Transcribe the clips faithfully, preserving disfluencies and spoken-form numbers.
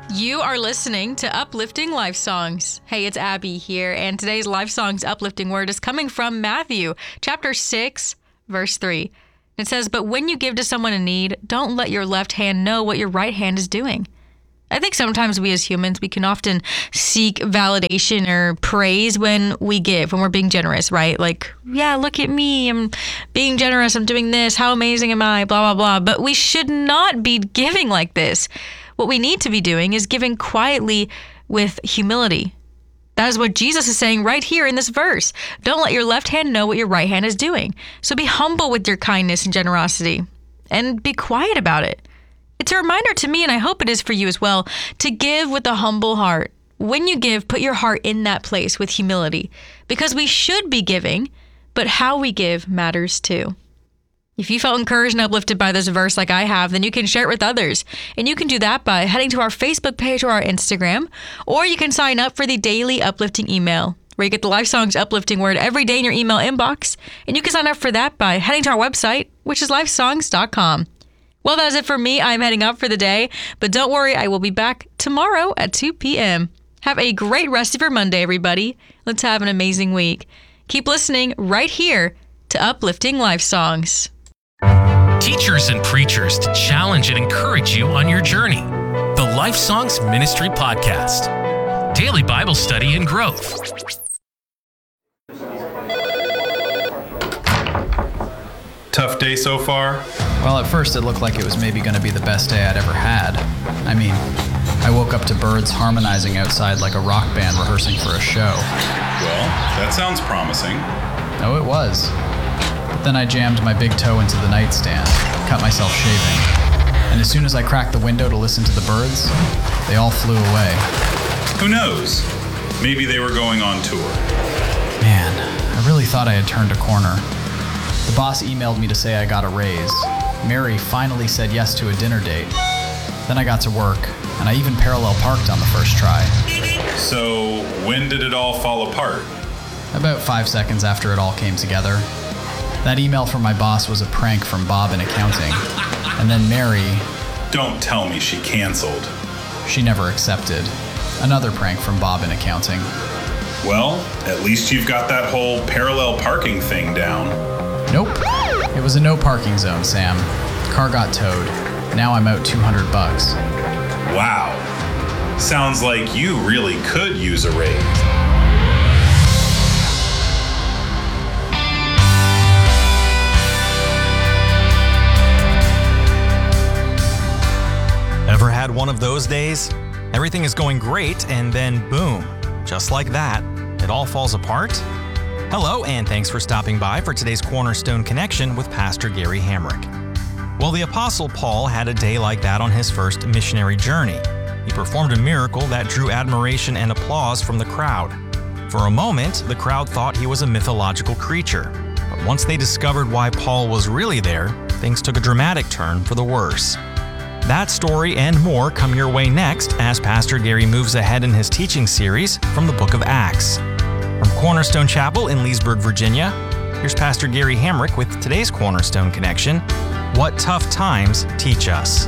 You are listening to Uplifting Life Songs. Hey, it's Abby here, and today's Life Songs uplifting word is coming from Matthew, chapter six, verse three. It says, "But when you give to someone in need, don't let your left hand know what your right hand is doing." I think sometimes we as humans, we can often seek validation or praise when we give, when we're being generous, right? Like, yeah, look at me, I'm being generous, I'm doing this, how amazing am I, blah, blah, blah. But we should not be giving like this. What we need to be doing is giving quietly with humility. That is what Jesus is saying right here in this verse. Don't let your left hand know what your right hand is doing. So be humble with your kindness and generosity and be quiet about it. It's a reminder to me, and I hope it is for you as well, to give with a humble heart. When you give, put your heart in that place with humility, because we should be giving, but how we give matters too. If you felt encouraged and uplifted by this verse like I have, then you can share it with others. And you can do that by heading to our Facebook page or our Instagram, or you can sign up for the daily uplifting email, where you get the Life Songs uplifting word every day in your email inbox. And you can sign up for that by heading to our website, which is life songs dot com. Well, that is it for me. I'm heading out for the day, but don't worry, I will be back tomorrow at two p.m. Have a great rest of your Monday, everybody. Let's have an amazing week. Keep listening right here to Uplifting Life Songs. Teachers and preachers to challenge and encourage you on your journey. The Life Songs Ministry Podcast. Daily Bible study and growth. Tough day so far? Well, at first it looked like it was maybe going to be the best day I'd ever had. I mean, I woke up to birds harmonizing outside like a rock band rehearsing for a show. Well, that sounds promising. Oh, it was. But then I jammed my big toe into the nightstand, cut myself shaving. And as soon as I cracked the window to listen to the birds, they all flew away. Who knows? Maybe they were going on tour. Man, I really thought I had turned a corner. The boss emailed me to say I got a raise. Mary finally said yes to a dinner date. Then I got to work, and I even parallel parked on the first try. So, when did it all fall apart? About five seconds after it all came together. That email from my boss was a prank from Bob in accounting. And then Mary... Don't tell me she canceled. She never accepted. Another prank from Bob in accounting. Well, at least you've got that whole parallel parking thing down. Nope. It was a no parking zone, Sam. Car got towed. Now I'm out two hundred bucks. Wow. Sounds like you really could use a raise. Ever had one of those days? Everything is going great, and then boom, just like that, it all falls apart? Hello, and thanks for stopping by for today's Cornerstone Connection with Pastor Gary Hamrick. Well, the Apostle Paul had a day like that on his first missionary journey. He performed a miracle that drew admiration and applause from the crowd. For a moment, the crowd thought he was a mythological creature. But once they discovered why Paul was really there, things took a dramatic turn for the worse. That story and more come your way next as Pastor Gary moves ahead in his teaching series from the book of Acts. From Cornerstone Chapel in Leesburg, Virginia, here's Pastor Gary Hamrick with today's Cornerstone Connection, What Tough Times Teach Us.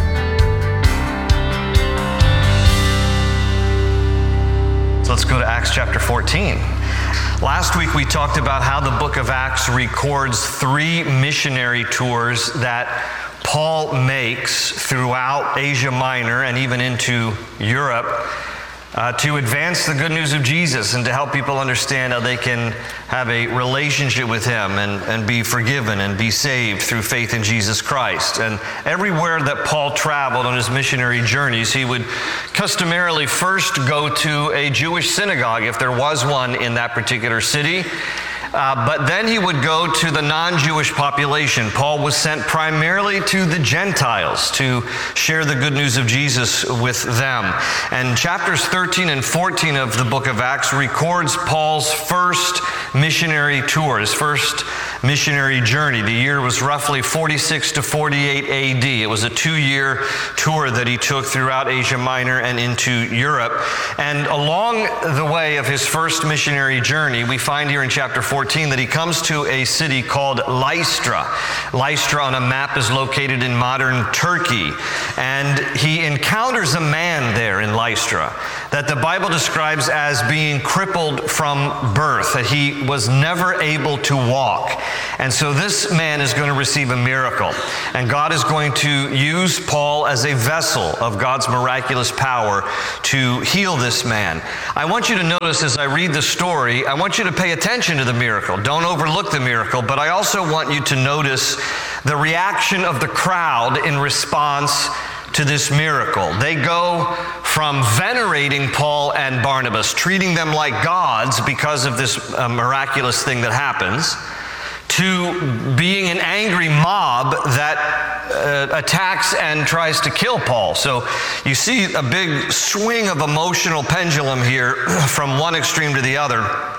So let's go to Acts chapter fourteen. Last week we talked about how the book of Acts records three missionary tours that Paul makes throughout Asia Minor and even into Europe uh, to advance the good news of Jesus and to help people understand how they can have a relationship with him and, and be forgiven and be saved through faith in Jesus Christ. And everywhere that Paul traveled on his missionary journeys, he would customarily first go to a Jewish synagogue if there was one in that particular city. Uh, but then he would go to the non-Jewish population. Paul was sent primarily to the Gentiles to share the good news of Jesus with them. And chapters thirteen and fourteen of the book of Acts records Paul's first missionary tour, his first missionary journey. The year was roughly forty-six to forty-eight A D. It was a two-year tour that he took throughout Asia Minor and into Europe. And along the way of his first missionary journey, we find here in chapter fourteen fourteen that he comes to a city called Lystra. Lystra on a map is located in modern Turkey. And he encounters a man there in Lystra that the Bible describes as being crippled from birth, that he was never able to walk. And so this man is going to receive a miracle. And God is going to use Paul as a vessel of God's miraculous power to heal this man. I want you to notice as I read the story, I want you to pay attention to the miracle. Don't overlook the miracle, but I also want you to notice the reaction of the crowd in response to this miracle. They go from venerating Paul and Barnabas, treating them like gods because of this uh, miraculous thing that happens, to being an angry mob that uh, attacks and tries to kill Paul. So you see a big swing of emotional pendulum here from one extreme to the other.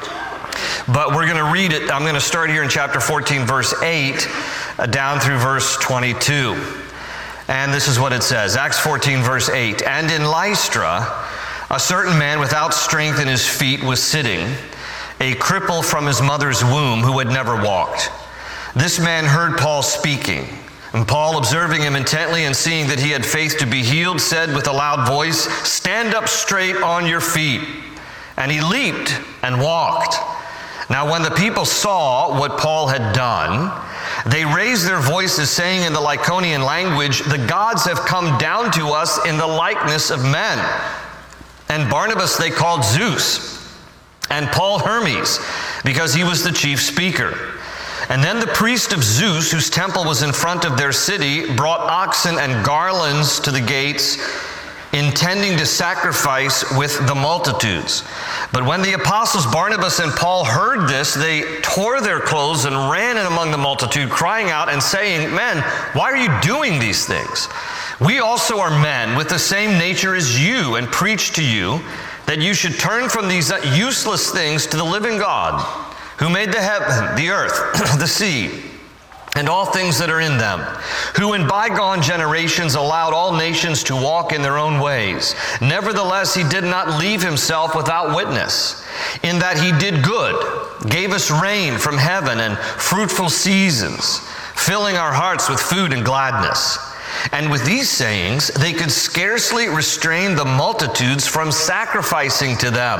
But we're going to read it. I'm going to start here in chapter fourteen, verse eight, uh, down through verse twenty-two. And this is what it says, Acts fourteen, verse eight. And in Lystra, a certain man without strength in his feet was sitting, a cripple from his mother's womb who had never walked. This man heard Paul speaking, and Paul, observing him intently and seeing that he had faith to be healed, said with a loud voice, "Stand up straight on your feet." And he leaped and walked. Now when the people saw what Paul had done, they raised their voices, saying in the Lycaonian language, "The gods have come down to us in the likeness of men." And Barnabas they called Zeus, and Paul Hermes, because he was the chief speaker. And then the priest of Zeus, whose temple was in front of their city, brought oxen and garlands to the gates, intending to sacrifice with the multitudes. But when the apostles Barnabas and Paul heard this, they tore their clothes and ran in among the multitude, crying out and saying, "Men, why are you doing these things? We also are men with the same nature as you, and preach to you that you should turn from these useless things to the living God, who made the heaven, the earth, the sea, and all things that are in them, who in bygone generations allowed all nations to walk in their own ways. Nevertheless, he did not leave himself without witness, in that he did good, gave us rain from heaven and fruitful seasons, filling our hearts with food and gladness." And with these sayings, they could scarcely restrain the multitudes from sacrificing to them.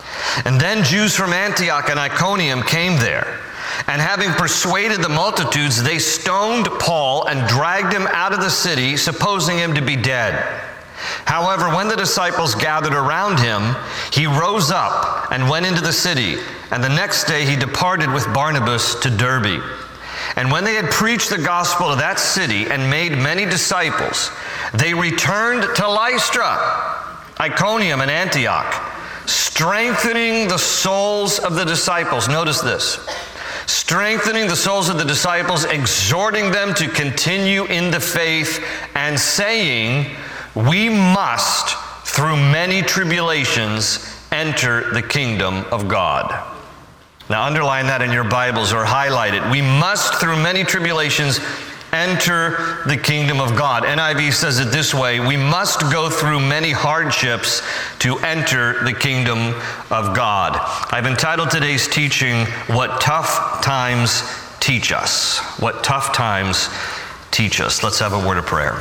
And then Jews from Antioch and Iconium came there. And having persuaded the multitudes, they stoned Paul and dragged him out of the city, supposing him to be dead. However, when the disciples gathered around him, he rose up and went into the city. And the next day he departed with Barnabas to Derbe. And when they had preached the gospel to that city and made many disciples, they returned to Lystra, Iconium, and Antioch, strengthening the souls of the disciples. Notice this. Strengthening the souls of the disciples, exhorting them to continue in the faith, and saying, "We must, through many tribulations, enter the kingdom of God." Now underline that in your Bibles or highlight it. We must, through many tribulations, enter the kingdom of God. N I V says it this way: we must go through many hardships to enter the kingdom of God. I've entitled today's teaching, "What Tough Times Teach Us." What tough times teach us. Let's have a word of prayer.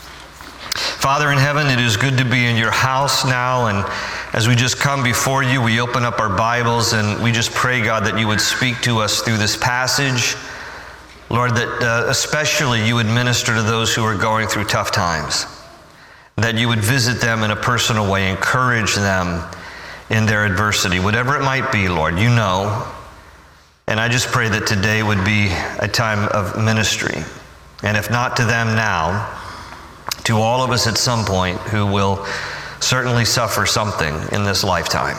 Father in heaven, it is good to be in your house now, and as we just come before you, we open up our Bibles and we just pray, God, that you would speak to us through this passage. Lord, that uh, especially you would minister to those who are going through tough times, that you would visit them in a personal way, encourage them in their adversity, whatever it might be, Lord, you know. And I just pray that today would be a time of ministry. And if not to them now, to all of us at some point who will certainly suffer something in this lifetime.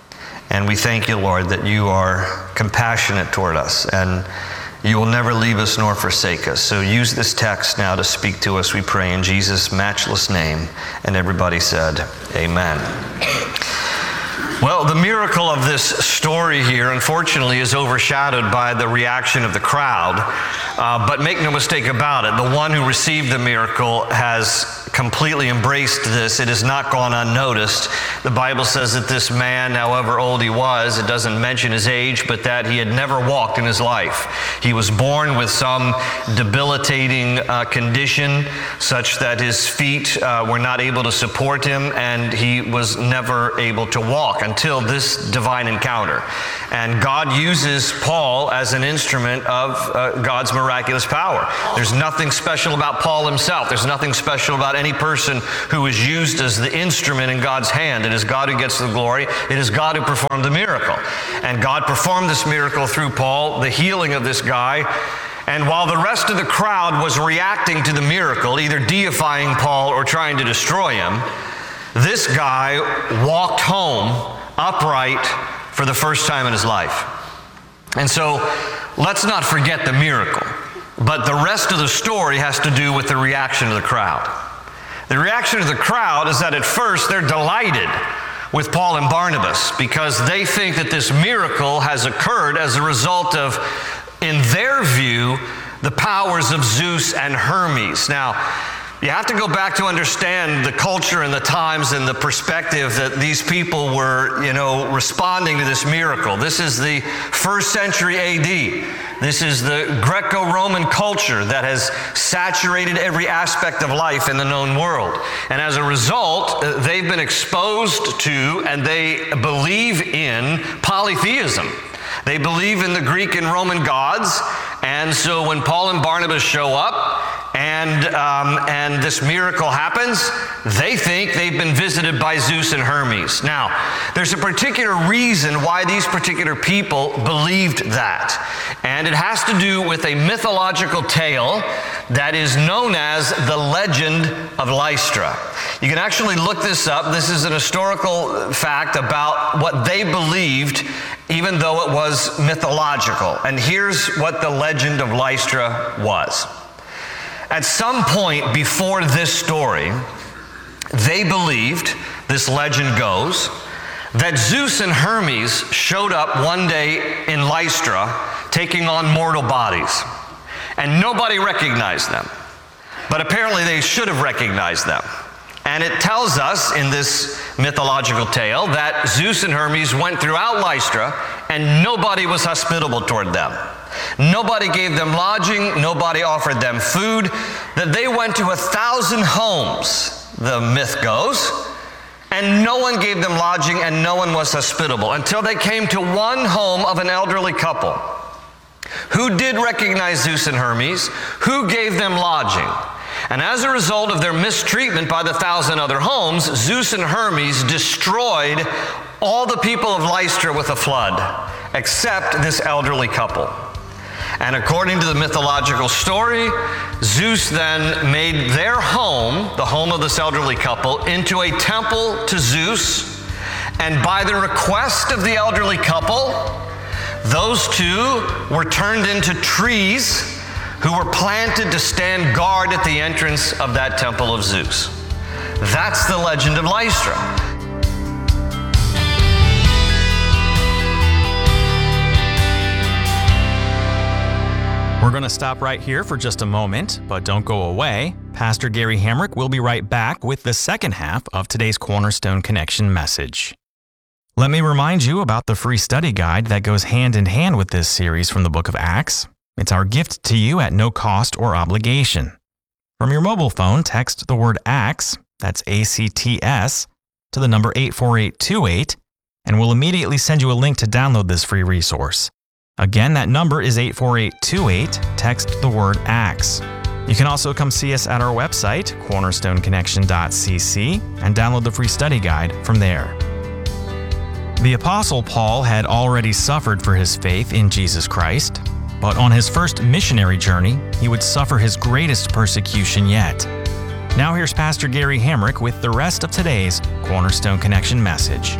And we thank you, Lord, that you are compassionate toward us, and you will never leave us nor forsake us. So use this text now to speak to us, we pray in Jesus' matchless name. And everybody said, amen. Well, the miracle of this story here, unfortunately, is overshadowed by the reaction of the crowd. Uh, but make no mistake about it, the one who received the miracle has completely embraced this. It has not gone unnoticed. The Bible says that this man, however old he was, it doesn't mention his age, but that he had never walked in his life. He was born with some debilitating uh, condition such that his feet uh, were not able to support him, and he was never able to walk until this divine encounter. And God uses Paul as an instrument of uh, God's miraculous power. There's nothing special about Paul himself. There's nothing special about any person who is used as the instrument in God's hand. It is God who gets the glory. It is God who performed the miracle. And God performed this miracle through Paul, the healing of this guy. And while the rest of the crowd was reacting to the miracle, either deifying Paul or trying to destroy him, this guy walked home upright for the first time in his life. And so let's not forget the miracle. But the rest of the story has to do with the reaction of the crowd. The reaction of the crowd is that at first they're delighted with Paul and Barnabas because they think that this miracle has occurred as a result of, in their view, the powers of Zeus and Hermes. Now, you have to go back to understand the culture and the times and the perspective that these people were, you know, responding to this miracle. This is the first century A D. This is the Greco-Roman culture that has saturated every aspect of life in the known world. And as a result, they've been exposed to and they believe in polytheism. They believe in the Greek and Roman gods. And so when Paul and Barnabas show up, And um, and this miracle happens, they think they've been visited by Zeus and Hermes. Now, there's a particular reason why these particular people believed that. And it has to do with a mythological tale that is known as the Legend of Lystra. You can actually look this up. This is an historical fact about what they believed, even though it was mythological. And here's what the Legend of Lystra was. At some point before this story, they believed, this legend goes, that Zeus and Hermes showed up one day in Lystra taking on mortal bodies. And nobody recognized them. But apparently they should have recognized them. And it tells us in this mythological tale that Zeus and Hermes went throughout Lystra and nobody was hospitable toward them. Nobody gave them lodging, nobody offered them food, that they went to a thousand homes, the myth goes, and no one gave them lodging and no one was hospitable until they came to one home of an elderly couple who did recognize Zeus and Hermes, who gave them lodging. And as a result of their mistreatment by the thousand other homes, Zeus and Hermes destroyed all the people of Lystra with a flood, except this elderly couple. And according to the mythological story, Zeus then made their home, the home of this elderly couple, into a temple to Zeus. And by the request of the elderly couple, those two were turned into trees who were planted to stand guard at the entrance of that temple of Zeus. That's the Legend of Lystra. We're going to stop right here for just a moment, but don't go away. Pastor Gary Hamrick will be right back with the second half of today's Cornerstone Connection message. Let me remind you about the free study guide that goes hand in hand with this series from the book of Acts. It's our gift to you at no cost or obligation. From your mobile phone, text the word ACTS, that's A C T S, to the number eight four eight two eight, and we'll immediately send you a link to download this free resource. Again, that number is eight four eight two eight. Text the word ACTS. You can also come see us at our website, cornerstone connection dot c c, and download the free study guide from there. The Apostle Paul had already suffered for his faith in Jesus Christ, but on his first missionary journey, he would suffer his greatest persecution yet. Now here's Pastor Gary Hamrick with the rest of today's Cornerstone Connection message.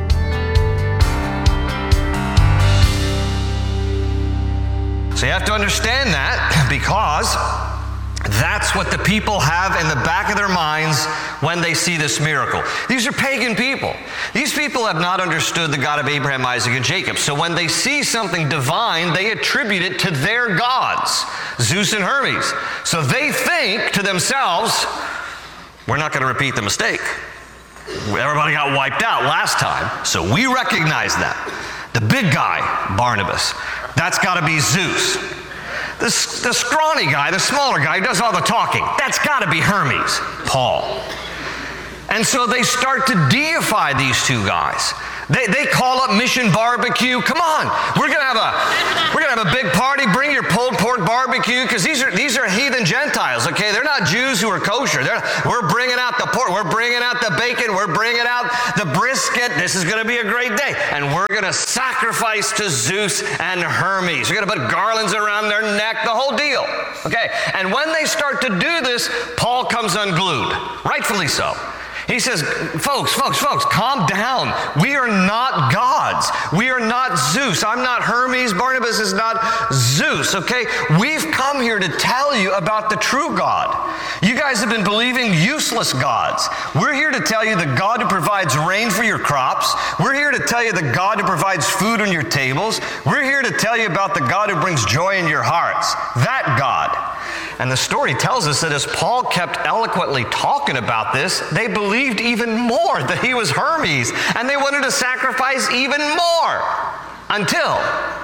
So you have to understand that because that's what the people have in the back of their minds when they see this miracle. These are pagan people. These people have not understood the God of Abraham, Isaac, and Jacob. So when they see something divine, they attribute it to their gods, Zeus and Hermes. So they think to themselves, we're not going to repeat the mistake. Everybody got wiped out last time, so we recognize that. The big guy, Barnabas, that's got to be Zeus. The, the scrawny guy, the smaller guy who does all the talking, that's got to be Hermes, Paul. And so they start to deify these two guys. They, they call up Mission Barbecue. Come on, we're gonna have a we're gonna have a big party. Bring your pulled pork barbecue, because these are these are heathen Gentiles. Okay, they're not Jews who are kosher. They're, we're bringing out the pork. We're bringing out the bacon. We're bringing out the brisket. This is gonna be a great day, and we're gonna sacrifice to Zeus and Hermes. We're gonna put garlands around their neck. The whole deal. Okay, and when they start to do this, Paul comes unglued, rightfully so. He says, folks, folks, folks, calm down. We are not gods. We are not Zeus. I'm not Hermes. Barnabas is not Zeus, okay? We've come here to tell you about the true God. You guys have been believing useless gods. We're here to tell you the God who provides rain for your crops. We're here to tell you the God who provides food on your tables. We're here to tell you about the God who brings joy in your hearts. That God. And the story tells us that as Paul kept eloquently talking about this, they believed even more that he was Hermes, and they wanted to sacrifice even more until,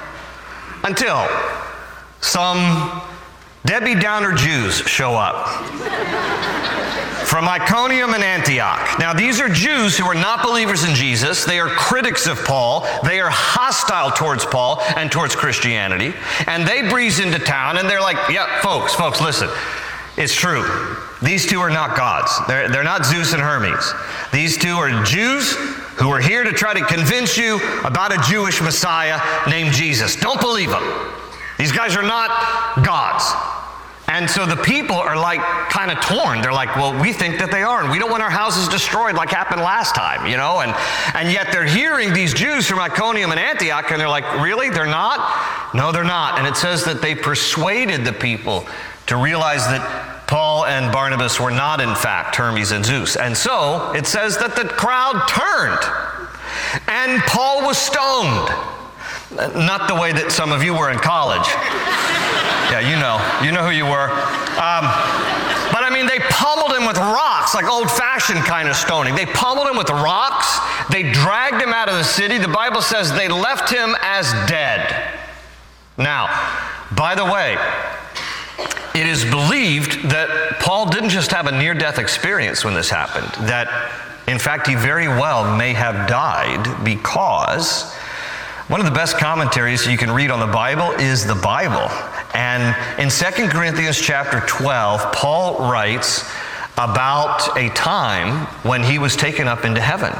until some Debbie Downer Jews show up from Iconium and Antioch. Now, these are Jews who are not believers in Jesus. They are critics of Paul. They are hostile towards Paul and towards Christianity. And they breeze into town, and they're like, yeah, folks, folks, listen. It's true. These two are not gods. They're, they're not Zeus and Hermes. These two are Jews who are here to try to convince you about a Jewish Messiah named Jesus. Don't believe them. These guys are not gods. And so the people are like kind of torn. They're like, well, we think that they are, and we don't want our houses destroyed like happened last time, you know? And, and yet they're hearing these Jews from Iconium and Antioch, and they're like, really? They're not? No, they're not. And it says that they persuaded the people to realize that Paul and Barnabas were not, in fact, Hermes and Zeus. And so it says that the crowd turned, and Paul was stoned. Not the way that some of you were in college. Yeah, you know. You know who you were. Um, but I mean, they pummeled him with rocks, like old-fashioned kind of stoning. They pummeled him with rocks. They dragged him out of the city. The Bible says they left him as dead. Now, by the way, it is believed that Paul didn't just have a near-death experience when this happened. That, in fact, he very well may have died, because one of the best commentaries you can read on the Bible is the Bible. And in Second Corinthians chapter twelve, Paul writes about a time when he was taken up into heaven.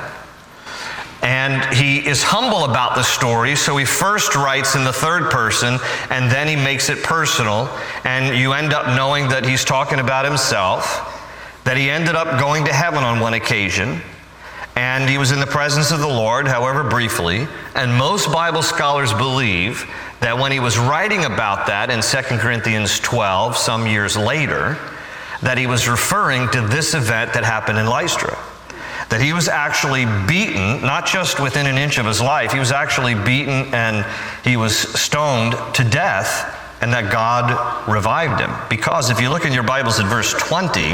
And he is humble about the story, so he first writes in the third person, and then he makes it personal, and you end up knowing that he's talking about himself, that he ended up going to heaven on one occasion, and he was in the presence of the Lord, however briefly, and most Bible scholars believe that when he was writing about that in Second Corinthians twelve, some years later, that he was referring to this event that happened in Lystra. That he was actually beaten, not just within an inch of his life, he was actually beaten and he was stoned to death, and that God revived him. Because if you look in your Bibles at verse twenty,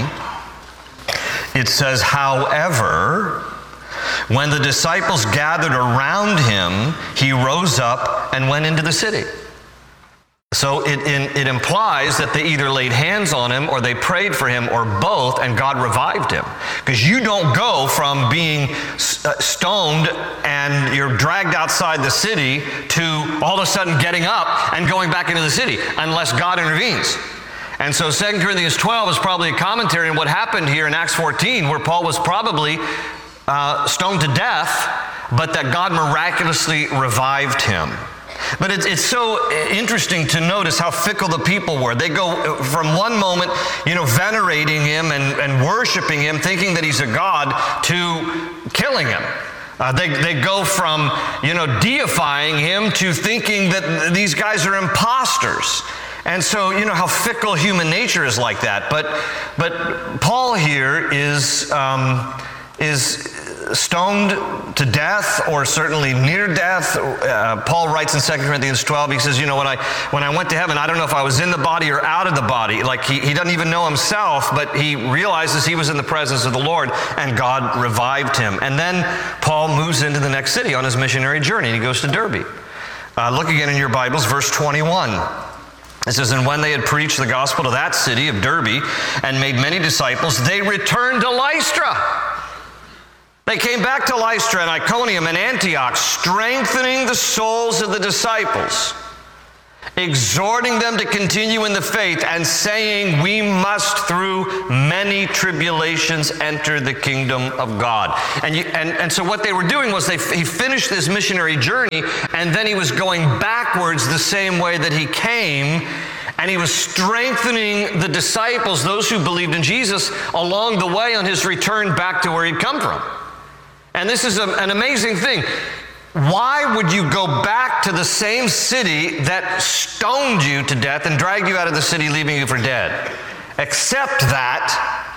it says, however, when the disciples gathered around him, he rose up and went into the city. So it, it, it implies that they either laid hands on him or they prayed for him or both, and God revived him. Because you don't go from being stoned and you're dragged outside the city to all of a sudden getting up and going back into the city unless God intervenes. And so Second Corinthians twelve is probably a commentary on what happened here in Acts fourteen, where Paul was probably uh, stoned to death, but that God miraculously revived him. But it's, it's so interesting to notice how fickle the people were. They go from one moment, you know, venerating him and, and worshiping him, thinking that he's a god, to killing him. Uh, they, they go from, you know, deifying him to thinking that these guys are imposters. And so, you know how fickle human nature is like that. But, but Paul here is, um, is stoned to death, or certainly near death. Uh, Paul writes in Second Corinthians twelve, he says, you know, when I, when I went to heaven, I don't know if I was in the body or out of the body. Like he, he doesn't even know himself, but he realizes he was in the presence of the Lord, and God revived him. And then Paul moves into the next city on his missionary journey, and he goes to Derbe. Uh, look again in your Bibles, verse twenty-one. It says, and when they had preached the gospel to that city of Derbe and made many disciples, they returned to Lystra. They came back to Lystra and Iconium and Antioch, strengthening the souls of the disciples, exhorting them to continue in the faith, and saying, we must through many tribulations enter the kingdom of God. And, you, and, and so what they were doing was they, he finished this missionary journey, and then he was going backwards the same way that he came, and he was strengthening the disciples, those who believed in Jesus, along the way on his return back to where he'd come from. And this is a, an amazing thing. Why would you go back to the same city that stoned you to death and dragged you out of the city, leaving you for dead? Except that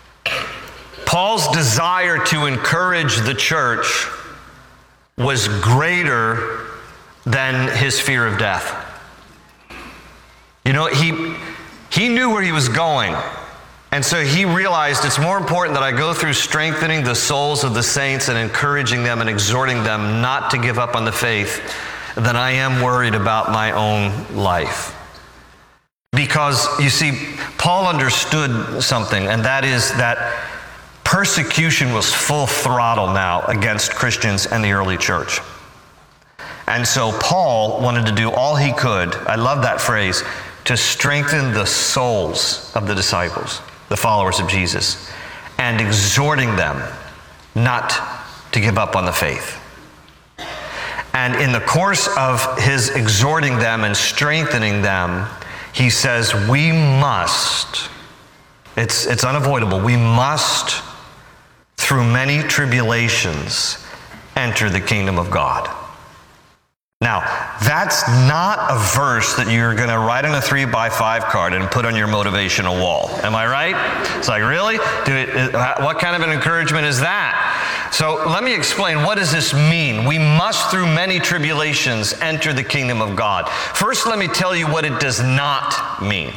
Paul's desire to encourage the church was greater than his fear of death. You know, he, he knew where he was going. And so he realized it's more important that I go through strengthening the souls of the saints and encouraging them and exhorting them not to give up on the faith than I am worried about my own life. Because, you see, Paul understood something, and that is that persecution was full throttle now against Christians and the early church. And so Paul wanted to do all he could, I love that phrase, to strengthen the souls of the disciples, the followers of Jesus, and exhorting them not to give up on the faith. And in the course of his exhorting them and strengthening them, he says, we must, it's, it's unavoidable, we must, through many tribulations, enter the kingdom of God. Now, that's not a verse that you're going to write on a three by five card and put on your motivational wall. Am I right? It's like, really? Do it, what kind of an encouragement is that? So let me explain. What does this mean? We must, through many tribulations, enter the kingdom of God. First, let me tell you what it does not mean.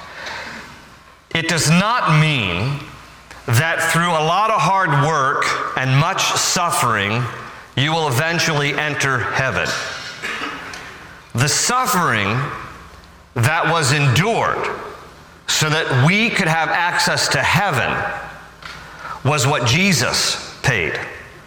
It does not mean that through a lot of hard work and much suffering, you will eventually enter heaven. The suffering that was endured so that we could have access to heaven was what Jesus paid.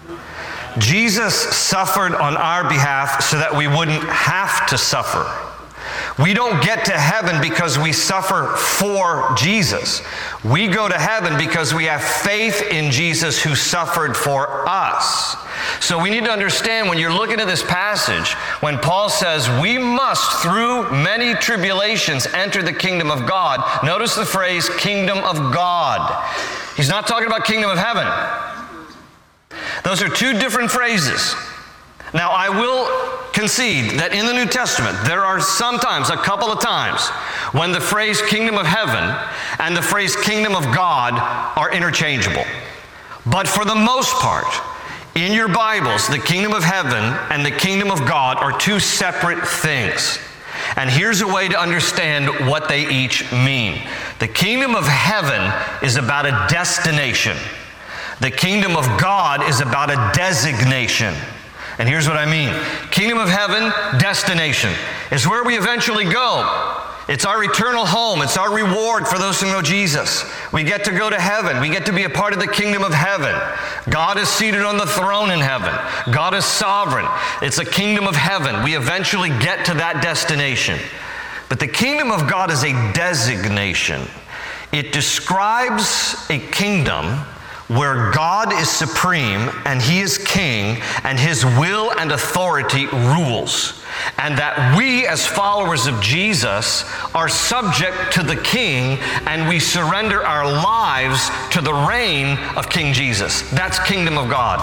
Jesus suffered on our behalf so that we wouldn't have to suffer. We don't get to heaven because we suffer for Jesus. We go to heaven because we have faith in Jesus who suffered for us. So we need to understand, when you're looking at this passage, when Paul says we must through many tribulations enter the kingdom of God, notice the phrase kingdom of God. He's not talking about kingdom of heaven. Those are two different phrases. Now, I will concede that in the New Testament, there are sometimes, a couple of times, when the phrase kingdom of heaven and the phrase kingdom of God are interchangeable. But for the most part, in your Bibles, the kingdom of heaven and the kingdom of God are two separate things. And here's a way to understand what they each mean. The kingdom of heaven is about a destination. The kingdom of God is about a designation. And here's what I mean. Kingdom of heaven, destination, is where we eventually go. It's our eternal home. It's our reward for those who know Jesus. We get to go to heaven. We get to be a part of the kingdom of heaven. God is seated on the throne in heaven. God is sovereign. It's a kingdom of heaven. We eventually get to that destination. But the kingdom of God is a designation. It describes a kingdom where God is supreme and He is king and His will and authority rules. And that we as followers of Jesus are subject to the king and we surrender our lives to the reign of King Jesus. That's kingdom of God.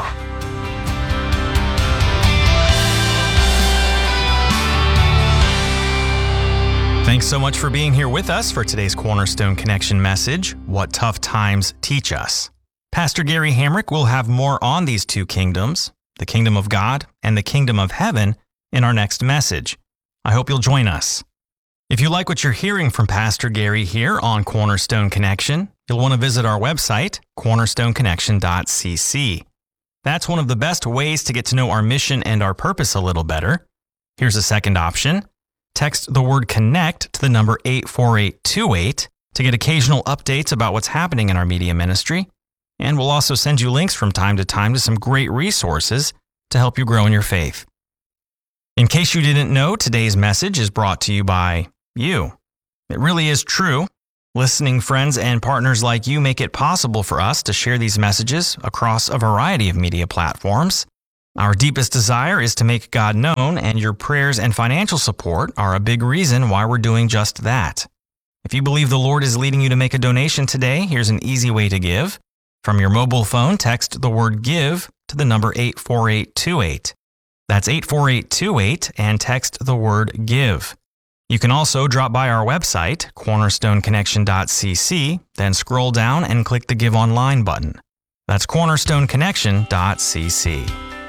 Thanks so much for being here with us for today's Cornerstone Connection message, What Tough Times Teach Us. Pastor Gary Hamrick will have more on these two kingdoms, the kingdom of God and the kingdom of heaven, in our next message. I hope you'll join us. If you like what you're hearing from Pastor Gary here on Cornerstone Connection, you'll want to visit our website, cornerstone connection dot c c. That's one of the best ways to get to know our mission and our purpose a little better. Here's a second option. Text the word CONNECT to the number eight four eight two eight to get occasional updates about what's happening in our media ministry. And we'll also send you links from time to time to some great resources to help you grow in your faith. In case you didn't know, today's message is brought to you by you. It really is true. Listening friends and partners like you make it possible for us to share these messages across a variety of media platforms. Our deepest desire is to make God known, and your prayers and financial support are a big reason why we're doing just that. If you believe the Lord is leading you to make a donation today, here's an easy way to give. From your mobile phone, text the word GIVE to the number eight four eight two eight. That's eight four eight two eight and text the word GIVE. You can also drop by our website, cornerstone connection dot c c, then scroll down and click the Give Online button. That's cornerstone connection dot c c.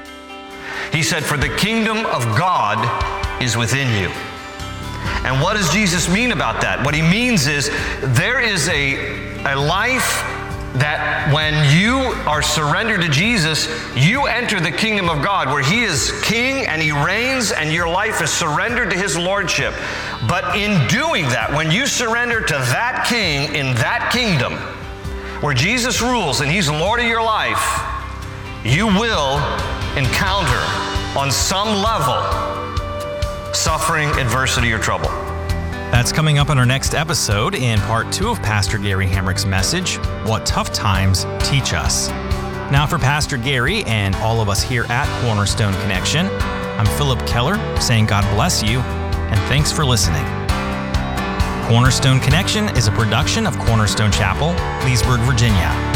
He said, for the kingdom of God is within you. And what does Jesus mean about that? What he means is there is a, a life that when you are surrendered to Jesus, you enter the kingdom of God where he is king and he reigns and your life is surrendered to his lordship. But in doing that, when you surrender to that king in that kingdom where Jesus rules and he's Lord of your life, you will encounter on some level suffering, adversity, or trouble. That's coming up in our next episode in part two of Pastor Gary Hamrick's message, What Tough Times Teach Us. Now for Pastor Gary and all of us here at Cornerstone Connection, I'm Philip Keller saying God bless you and thanks for listening. Cornerstone Connection is a production of Cornerstone Chapel, Leesburg, Virginia.